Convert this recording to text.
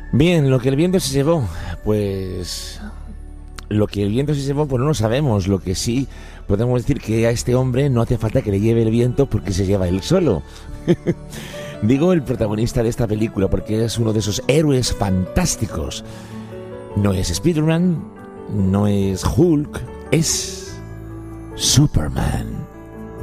Bien, lo que el viento se llevó, pues... Lo que el viento se llevó, pues no lo sabemos. Lo que sí podemos decir que a este hombre no hace falta que le lleve el viento porque se lleva él solo. Digo el protagonista de esta película porque es uno de esos héroes fantásticos. No es Spider-Man, no es Hulk, es Superman.